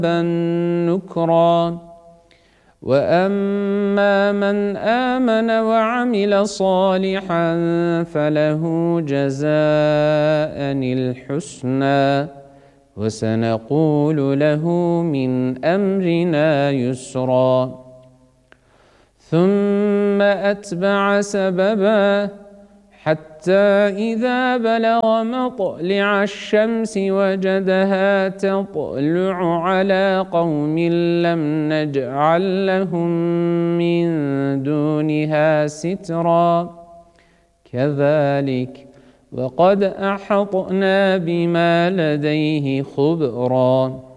نكرا وأما من آمن وعمل صالحا فله جزاء الحسنى وسنقول له من أمرنا يسرا ثم أتبع سببا حتى إذا بلغ مطلع الشمس وجدها تطلع على قوم لم نجعل لهم من دونها سترا كذلك وقد أحطنا بما لديه خبرا